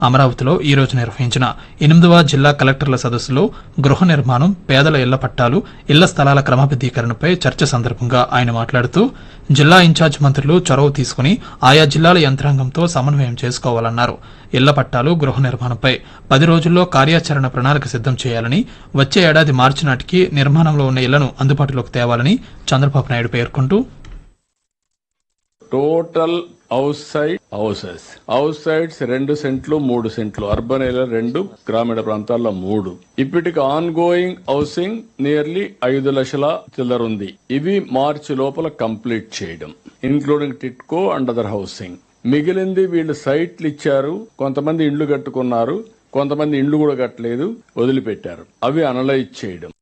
అమరావతిలో ఈ రోజు నిర్వహించిన 8వ జిల్లా కలెక్టర్ల సదస్సులో గృహ నిర్మాణం, పేదల ఇళ్ల పట్టాలు, ఇళ్ల స్థలాల క్రమబద్దీకరణపై చర్చ సందర్భంగా ఆయన మాట్లాడుతూ జిల్లా ఇన్ఛార్జ్ మంత్రులు చొరవ తీసుకుని ఆయా జిల్లాల యంత్రాంగంతో సమన్వయం చేసుకోవాలన్నారు. ఇళ్ల పట్టాలు, గృహ నిర్మాణంపై 10 రోజుల్లో కార్యాచరణ ప్రణాళిక సిద్దం చేయాలని, వచ్చే ఏడాది మార్చి నాటికి నిర్మాణంలో ఉన్న ఇళ్లను అందుబాటులోకి తేవాలని చంద్రబాబు నాయుడు పేర్కొంటూ టోటల్ హౌస్ సైడ్స్ 2 సెంట్లు 3 సెంట్లు, అర్బన్ ఏరియా 2, గ్రామీణ ప్రాంతాల్లో 3. ఇప్పటికి ఆన్ గోయింగ్ హౌసింగ్ నియర్లీ 5 లక్షల చిల్లర ఉంది. ఇవి మార్చి లోపల కంప్లీట్ చేయడం, including TIDCO and other housing. మిగిలింది వీళ్ళు సైట్లు ఇచ్చారు, కొంతమంది ఇండ్లు కట్టుకున్నారు, కొంతమంది ఇండ్లు కూడా కట్టలేదు, వదిలిపెట్టారు. అవి అనలైజ్ చేయడం.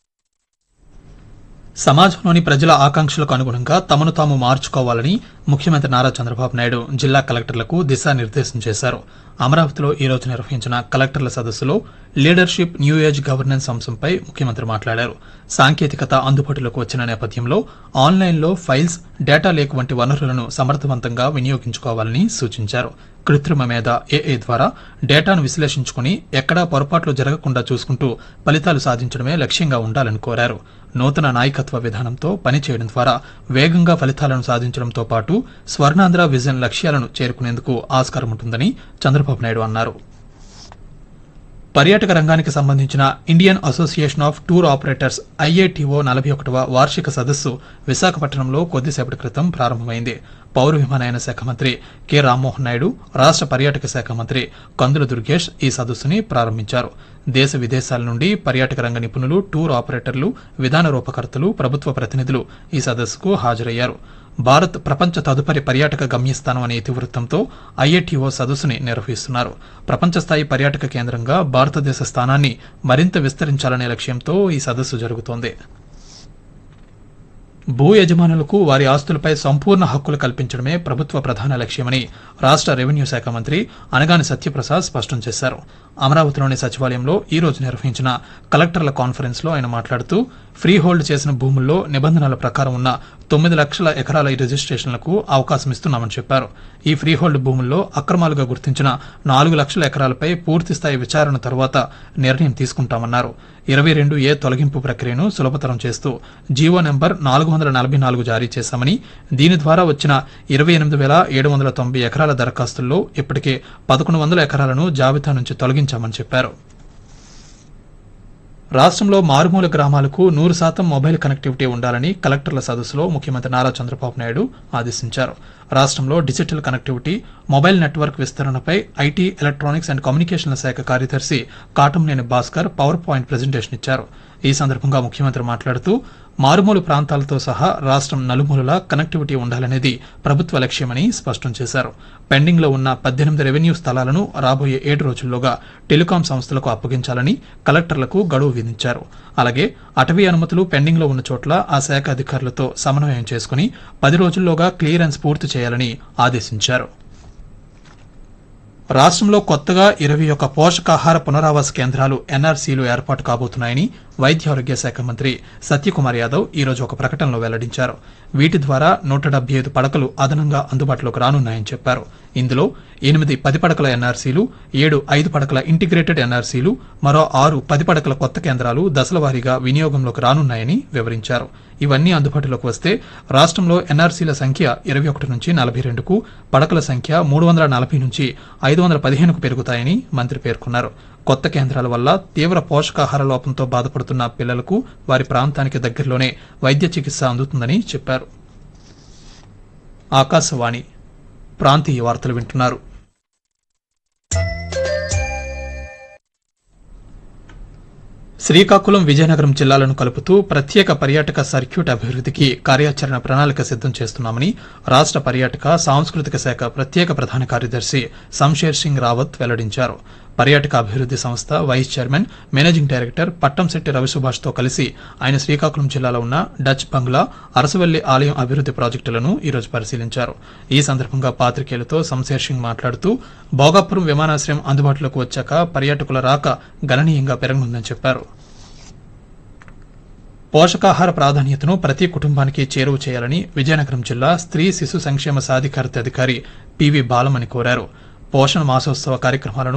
సమాజంలోని ప్రజల ఆకాంక్షలకు అనుగుణంగా తమను తాము మార్చుకోవాలని ముఖ్యమంత్రి నారా చంద్రబాబు నాయుడు జిల్లా కలెక్టర్లకు దిశానిర్దేశం చేశారు. అమరావతిలో ఈ రోజు నిర్వహించిన కలెక్టర్ల సదస్సులో లీడర్షిప్, న్యూ ఏజ్ గవర్నెన్స్ అంశంపై ముఖ్యమంత్రి మాట్లాడారు. సాంకేతికత అందుబాటులోకి వచ్చిన నేపథ్యంలో ఆన్లైన్లో ఫైల్స్, డేటా లేక్ వంటి వనరులను సమర్థవంతంగా వినియోగించుకోవాలని సూచించారు. కృత్రిమ మేధ ఏఐ ద్వారా డేటాను విశ్లేషించుకుని ఎక్కడా పొరపాట్లు జరగకుండా చూసుకుంటూ ఫలితాలు సాధించడమే లక్ష్యంగా ఉండాలని కోరారు. నూతన నాయకత్వ విధానంతో పనిచేయడం ద్వారా వేగంగా ఫలితాలను సాధించడంతో పాటు స్వర్ణాంధ్ర విజన్ లక్ష్యాలను చేరుకునేందుకు ఆస్కారం ఉంటుందని చంద్రబాబు నాయుడు అన్నారు. పర్యాటక రంగానికి సంబంధించిన Indian association of tour operators IATO 41వ వార్షిక సదస్సు విశాఖపట్నంలో కొద్దిసేపటి క్రితం ప్రారంభమైంది. పౌర విమానయాన శాఖ మంత్రి కె రామ్మోహన్ నాయుడు, రాష్ట్ర పర్యాటక శాఖ మంత్రి కందుల దుర్గేష్ ఈ సదస్సుని ప్రారంభించారు. దేశ విదేశాల నుండి పర్యాటక రంగ నిపుణులు, టూర్ ఆపరేటర్లు, విధాన రూపకర్తలు, ప్రభుత్వ ప్రతినిధులు ఈ సదస్సుకు హాజరయ్యారు. భారత్ ప్రపంచ తదుపరి పర్యాటక గమ్యస్థానం అనే ఇతివృత్తంతో IATO సదస్సుని నిర్వహిస్తున్నారు. ప్రపంచ స్థాయి పర్యాటక కేంద్రంగా భారతదేశ స్థానాన్ని మరింత విస్తరించాలనే లక్ష్యంతో ఈ సదస్సు జరుగుతోంది. భూ యజమానులకు వారి ఆస్తులపై సంపూర్ణ హక్కులు కల్పించడమే ప్రభుత్వ ప్రధాన లక్ష్యమని రాష్ట్ర రెవెన్యూ శాఖ మంత్రి అనగాని సత్యప్రసాద్ స్పష్టం చేశారు. అమరావతిలోని సచివాలయంలో ఈ రోజు నిర్వహించిన కలెక్టర్ల కాన్ఫరెన్స్ లో ఆయన మాట్లాడుతూ ఫ్రీ హోల్డ్ చేసిన భూముల్లో నిబంధనల ప్రకారం ఉన్న 9 లక్షల ఎకరాల రిజిస్ట్రేషన్లకు అవకాశం ఇస్తున్నామని చెప్పారు. ఈ ఫ్రీ హోల్డ్ భూముల్లో అక్రమాలుగా గుర్తించిన 4 లక్షల ఎకరాలపై పూర్తిస్థాయి విచారణ తర్వాత నిర్ణయం తీసుకుంటామన్నారు. 22A తొలగింపు ప్రక్రియను సులభతరం చేస్తూ జీవో నెంబర్ 444 జారీ చేశామని, దీని ద్వారా వచ్చిన 28,790 ఎకరాల దరఖాస్తుల్లో ఇప్పటికే 1100 ఎకరాలను జాబితా నుంచి తొలగించామని చెప్పారు. రాష్ట్రంలో మారుమూల గ్రామాలకు 100% మొబైల్ కనెక్టివిటీ ఉండాలని కలెక్టర్ల సదస్సులో ముఖ్యమంత్రి నారా చంద్రబాబు నాయుడు ఆదేశించారు. రాష్ట్రంలో digital connectivity, mobile network విస్తరణపై IT, electronics and కమ్యూనికేషన్ల శాఖ కార్యదర్శి Katamneni Bhaskar power point presentation ఇచ్చారు. ఈ సందర్భంగా ముఖ్యమంత్రి మాట్లాడుతూ మారుమూల ప్రాంతాలతో సహా రాష్ట్రం నలుమూలలా కనెక్టివిటీ ఉండాలనేది ప్రభుత్వ లక్ష్యమని స్పష్టం చేశారు. పెండింగ్ లో ఉన్న 18 రెవెన్యూ స్థలాలను రాబోయే 7 రోజుల్లోగా టెలికాం సంస్థలకు అప్పగించాలని కలెక్టర్లకు గడువు విధించారు. అలాగే అటవీ అనుమతులు పెండింగ్ లో ఉన్న చోట్ల ఆ శాఖ అధికారులతో సమన్వయం చేసుకుని 10 రోజుల్లోగా క్లియరెన్స్ పూర్తి చేయాలని ఆదేశించారు. రాష్ట్రంలో కొత్తగా 21 పోషకాహార పునరావాస కేంద్రాలు NRCలు ఏర్పాటు కాబోతున్నాయని వైద్య ఆరోగ్య శాఖ మంత్రి సత్యకుమార్ యాదవ్ ఈ రోజు ఒక ప్రకటనలో వెల్లడించారు. వీటి ద్వారా 175 పడకలు అదనంగా అందుబాటులోకి రానున్నాయని చెప్పారు. ఇందులో 8 10 పడకల NRCలు, 7 5 పడకల ఇంటిగ్రేటెడ్ NRCలు, మరో 6 10 పడకల కొత్త కేంద్రాలు దశలవారీగా వినియోగంలోకి రానున్నాయని వివరించారు. ఇవన్నీ అందుబాటులోకి వస్తే రాష్ట్రంలో NRCల సంఖ్య 21 నుంచి 42కు, పడకల సంఖ్య 340 నుంచి 515కు పెరుగుతాయని మంత్రి పేర్కొన్నారు. కొత్త కేంద్రాల వల్ల తీవ్ర పోషకాహార లోపంతో బాధపడుతున్న పిల్లలకు వారి ప్రాంతానికి దగ్గరలోనే వైద్య చికిత్స అందుతుందని చెప్పారు. ఆకాశవాణి ప్రాంతీయ వార్తలు వింటున్నారు. శ్రీకాకుళం, విజయనగరం జిల్లాలను కలుపుతూ ప్రత్యేక పర్యాటక సర్క్యూట్ అభివృద్ధికి కార్యాచరణ ప్రణాళిక సిద్దం చేస్తున్నామని రాష్ట్ర పర్యాటక, సాంస్కృతిక శాఖ ప్రత్యేక ప్రధాన కార్యదర్శి శంషేర్ సింగ్ రావత్ వెల్లడించారు. పర్యాటక అభివృద్ది సంస్థ vice chairman, managing director Pattamsetti రవిసుభాష్తో కలిసి ఆయన శ్రీకాకుళం జిల్లాలో ఉన్న డచ్ బంగ్లా, అరసవల్లి ఆలయం అభివృద్ది ప్రాజెక్టులను ఈరోజు పరిశీలించారు. ఈ సందర్భంగా పాత్రికేయులతో శంషేర్ సింగ్ మాట్లాడుతూ భోగాపురం విమానాశ్రయం అందుబాటులోకి వచ్చాక పర్యాటకుల రాక గణనీయంగా పెరగనుందని చెప్పారు. పోషకాహార ప్రాధాన్యతను ప్రతి కుటుంబానికి చేరువ చేయాలని విజయనగరం జిల్లా స్త్రీ శిశు సంక్షేమ సాధికారత అధికారి పివి బాలమణి కోరారు. పోషణ మాసోత్సవ కార్యక్రమాలను